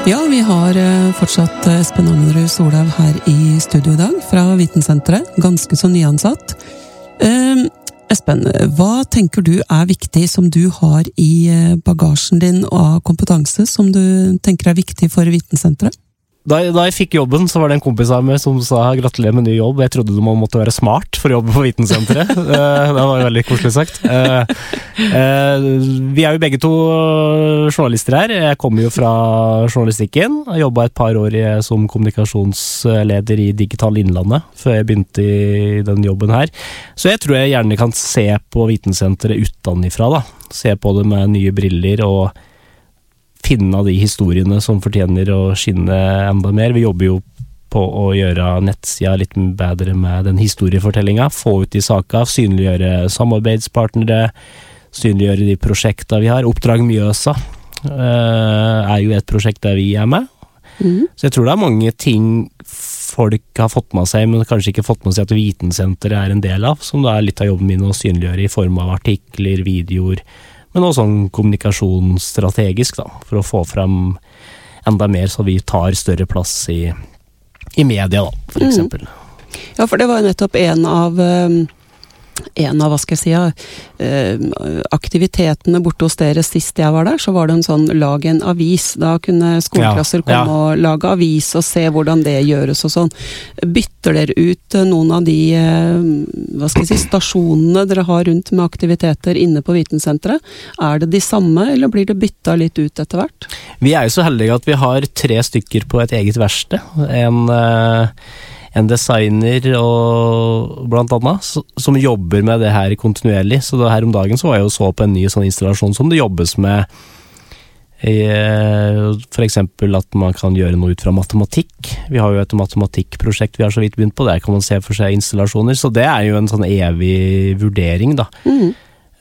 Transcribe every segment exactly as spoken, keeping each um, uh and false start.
Ja, vi har fortsatt Espen Ammerud Solhaug her i studio i dag fra Vitensenteret, ganske så nyansatt. Eh, Espen, hva tenker du er viktig som du har i bagasjen din av kompetanse som du tenker er viktig for Vitensenteret? Da, da jeg fikk jobben, så var det en kompis av meg som sa gratulerer med ny jobb. Jeg trodde man måtte være smart for å jobbe på Vitensenteret. Det var jo veldig koselig sagt. Vi er jo begge to journalister her. Jeg kommer jo fra journalistikken. Jeg jobbet et par år som kommunikasjonsleder i Digital Innlandet før jeg begynte i den jobben her. Så jeg tror jeg gjerne kan se på Vitensenteret utenifra da. Se på det med nye briller og finne de historiene som fortjener å skinne enda mer. Vi jobber jo på å gjøre nettsida litt bedre med den historiefortellingen, få ut de saker, synliggjøre samarbeidspartnere, synliggjøre de prosjektene vi har. Oppdrag Mjøsa uh, er jo et prosjekt der vi er med. Mm. Så jeg tror det er mange ting folk har fått med seg, men kanskje ikke fått med seg at Vitensenteret er en del av, som det er litt av jobben min å synliggjøre i form av artikler, videoer, men også sånn kommunikasjonsstrategisk da, for å få frem enda mer så vi tar større plass i, i media da, for eksempel. Mm. Ja, for det var jo nettopp en av en av, hva skal jeg si, aktivitetene borte hos dere sist jeg var der, så var det en sånn lag en avis. Da kunne skoleklasser komme ja, ja. og lage avis og se hvordan det gjøres og sånn. Bytter dere ut noen av de, hva skal jeg si, stasjonene dere har rundt med aktiviteter inne på Vitensenteret? Er det de samme, eller blir det byttet litt ut etter hvert? Vi er jo så heldige at vi har tre stykker på et eget verksted. En en designer og blant annet, som jobber med det her kontinuerlig. Så det her om dagen så var jeg jo så på en ny sånn installasjon som det jobbes med. For eksempel at man kan gjøre noe ut fra matematikk. Vi har jo et matematikkprosjekt vi har så vidt begynt på, der kan man se for seg installasjoner. Så det er jo en sånn evig vurdering da. Mm.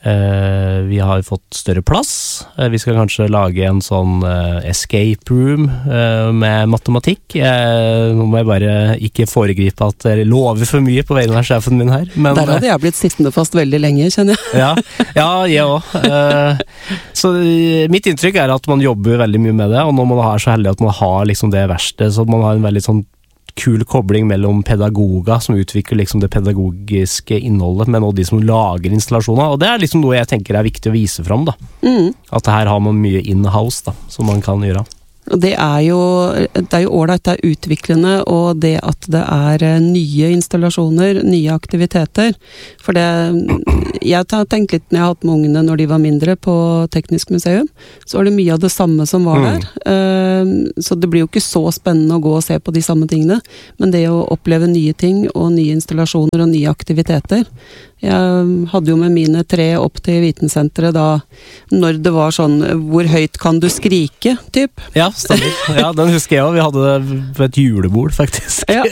Uh, vi har fått større plass. Uh, vi skal kanskje lage en sånn uh, escape room uh, med matematikk. Uh, nå må jeg bare ikke foregripe at jeg lover for mye på vegne av sjefen min her. Men, der hadde jeg blitt sittende fast veldig lenge, kjenner jeg. ja, ja, jeg også. Uh, så uh, mitt inntrykk er at man jobber veldig mye med det, og når man er så heldig at man har liksom det verste, så man har en veldig sånn kul kobling mellom pedagoger som utvikler liksom det pedagogiske innholdet, men også de som lager installasjoner, og det er liksom noe jeg tenker er viktig å vise frem da. Mm. At her har man mye in-house da, som man kan gjøre. Og det er jo det er jo ålreit, det er utviklende, og det at det er nye installasjoner, nye aktiviteter. For det jeg har tenkt litt når jeg har hatt med ungene når de var mindre på Teknisk museum, så var det mye av det samme som var der. Mm. Så det blir jo ikke så spennende å gå og se på de samme tingene, men det å oppleve nye ting og nye installasjoner og nye aktiviteter. Jeg hadde jo med mine tre opp til Vitensenteret da, når det var sånn, hvor høyt kan du skrike, typ? Ja, stemmer. Ja, den husker jeg også. Vi hadde det på et julebord, faktisk. Ja.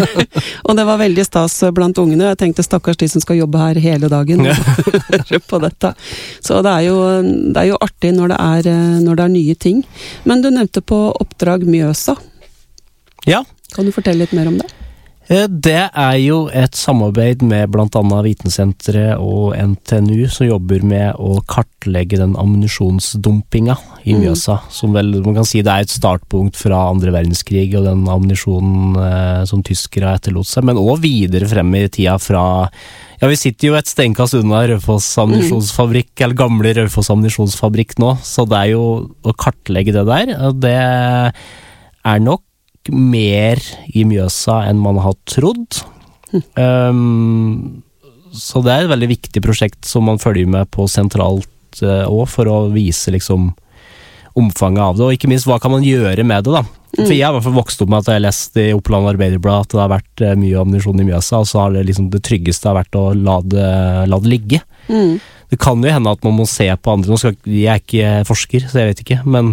Og det var veldig stas blant ungene. Jeg tenkte, stakkars de som skal jobbe her hele dagen ja. på dette. Så det er, jo, det er jo artig når det er, når det er nye ting. Men du nevnte på Oppdrag Mjøsa. Ja. Kan du fortelle litt mer om det? Det er jo et samarbeid med blant annet Vitensenteret og N T N U som jobber med å kartlegge den ammunisjonsdumpinga i Mjøsa, mm. som vel, man kan si det er et startpunkt fra andre verdenskrig og den ammunisjonen eh, som tyskere etterlot seg, men også videre frem i tida fra, ja vi sitter jo et steinkast unna Raufoss ammunisjonsfabrikk, mm. eller gamle Raufoss ammunisjonsfabrikk nå, så det er jo å kartlegge det der, og det er nok mer i Mjøsa enn man har trodd. Mm. Um, så det er et veldig viktig prosjekt som man følger med på sentralt uh, også, for å vise liksom omfanget av det, og ikke minst hva kan man gjøre med det da. Mm. For jeg har i hvert fall vokst opp med at jeg har lest i Oppland Arbeiderblad at det har vært uh, mye ammunisjon i Mjøsa, og så har det liksom det tryggeste har vært å la det, la det ligge. Mm. Det kan jo hende at man må se på andre, nå skal, jeg er ikke forsker, så jeg vet ikke, men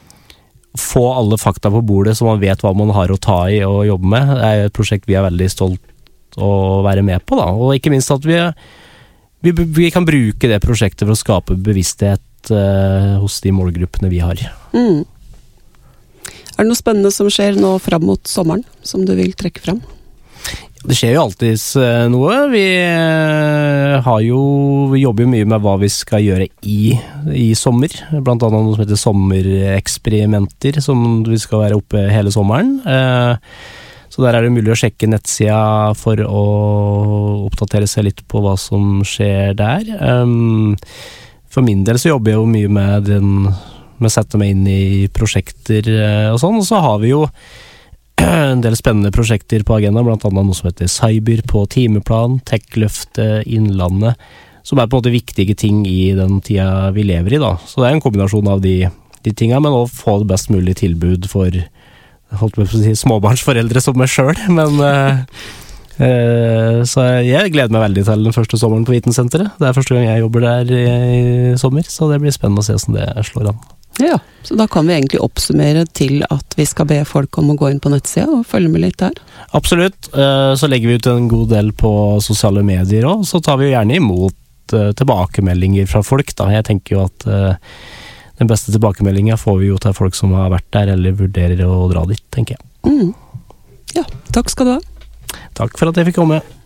få alle fakta på bordet så man vet hva man har å ta i og jobbe med. Det er et prosjekt vi er veldig stolt å være med på da, og ikke minst at vi, vi, vi kan bruke det prosjektet for å skape bevissthet uh, hos de målgruppene vi har. Mm. Er det noe spennende som skjer nå frem mot sommeren, som du vil trekke frem? Det skjer jo alltid noe. Vi har jo Vi jobber jo mye med hva vi skal gjøre i, i sommer. Blant annet noe som heter sommereksperimenter, som vi skal være oppe hele sommeren. Så der er det mulig å sjekke nettsida for å oppdatere seg litt på hva som skjer der. For min del så jobber jeg jo mye med den, med å sette meg inn i prosjekter og sånn, og så har vi jo en del spennende prosjekter på agenda, blant annet noe som heter Cyber på timeplan, Tech-løftet Innlandet, som er på en måte viktige ting i den tida vi lever i da. Så det er en kombinasjon av de, de tinga, men også få det best mulig tilbud for holdt på å si, småbarnsforeldre som meg selv, men uh, uh, så jeg gleder meg veldig til den første sommeren på Vitensenteret. Det er første gang jeg jobber der i, i sommer, så det blir spennende å se hvordan det slår an. Ja, så da kan vi egentlig oppsummere til at vi skal be folk om å gå inn på nettsida og følge med litt der. Absolutt, så legger vi ut en god del på sosiale medier også, så tar vi jo gjerne imot tilbakemeldinger fra folk da. Jeg tenker jo at den beste tilbakemeldingen får vi jo til folk som har vært der eller vurderer å dra dit, tenker jeg. Mm. Ja, takk skal du ha. Takk for at jeg fikk komme.